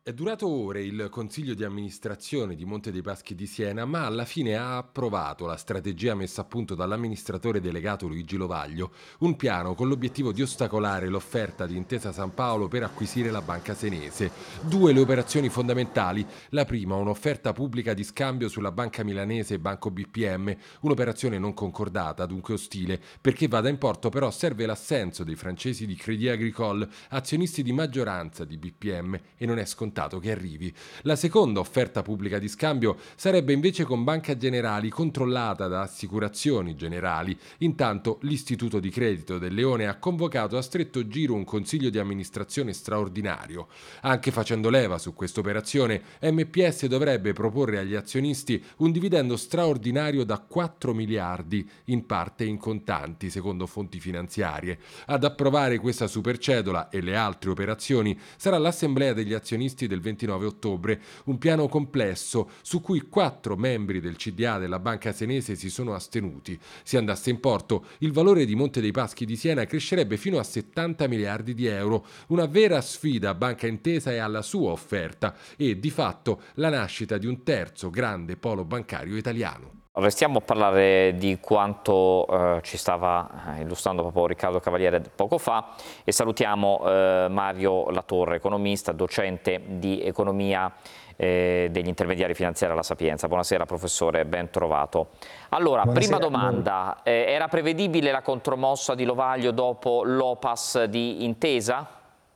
È durato ore il consiglio di amministrazione di Monte dei Paschi di Siena, ma alla fine ha approvato la strategia messa a punto dall'amministratore delegato Luigi Lovaglio, un piano con l'obiettivo di ostacolare l'offerta di Intesa San Paolo per acquisire la banca senese. Due le operazioni fondamentali: la prima, un'offerta pubblica di scambio sulla banca milanese Banco BPM, un'operazione non concordata, dunque ostile. Perché vada in porto però serve l'assenso dei francesi di Crédit Agricole, azionisti di maggioranza di BPM, e non è scontato che arrivi. La seconda offerta pubblica di scambio sarebbe invece con Banca Generali, controllata da Assicurazioni Generali. Intanto l'Istituto di Credito del Leone ha convocato a stretto giro un consiglio di amministrazione straordinario. Anche facendo leva su questa operazione, MPS dovrebbe proporre agli azionisti un dividendo straordinario da 4 miliardi, in parte in contanti, secondo fonti finanziarie. Ad approvare questa supercedola e le altre operazioni sarà l'assemblea degli azionisti del 29 ottobre, un piano complesso su cui 4 membri del CDA della banca senese si sono astenuti. Se andasse in porto, il valore di Monte dei Paschi di Siena crescerebbe fino a 70 miliardi di euro, una vera sfida a Banca Intesa e alla sua offerta, e di fatto la nascita di un terzo grande polo bancario italiano. Restiamo a parlare di quanto ci stava illustrando proprio Riccardo Cavaliere poco fa e salutiamo Mario Latorre, economista, docente di economia degli intermediari finanziari alla Sapienza. Buonasera professore, ben trovato. Allora, prima Buonasera a voi. domanda, era prevedibile la contromossa di Lovaglio dopo l'OPAS di Intesa?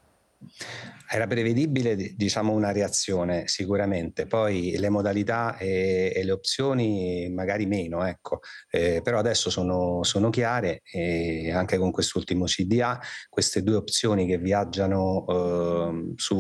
Era prevedibile, diciamo, una reazione sicuramente, poi le modalità e le opzioni magari meno, ecco. Però adesso sono chiare, e anche con quest'ultimo CDA, queste due opzioni che viaggiano su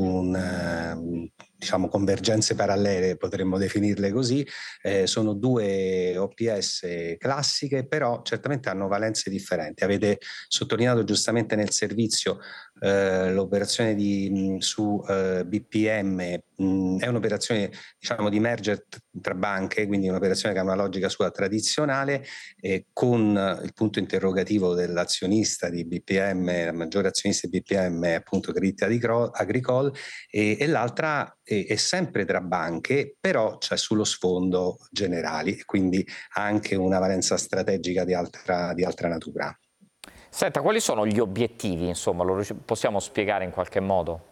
diciamo convergenze parallele, potremmo definirle così, sono due OPS classiche, però certamente hanno valenze differenti. Avete sottolineato giustamente nel servizio l'operazione su BPM è un'operazione, diciamo, di merger tra banche, quindi un'operazione che ha una logica sua tradizionale, con il punto interrogativo dell'azionista di BPM, la maggiore azionista di BPM è appunto Crédit Agricole, e l'altra è sempre tra banche, però c'è sullo sfondo Generali, e quindi ha anche una valenza strategica di altra natura. Senta, quali sono gli obiettivi, insomma, lo possiamo spiegare in qualche modo?